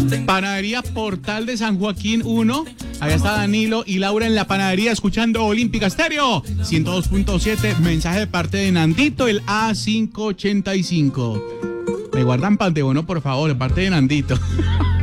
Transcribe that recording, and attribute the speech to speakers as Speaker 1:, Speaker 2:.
Speaker 1: Panadería Portal de San Joaquín 1. Allá está Danilo y Laura en la panadería escuchando Olímpica Estéreo 102.7. Mensaje de parte de Nandito, el A585. Me guardan pan de bono, por favor, de parte de Nandito.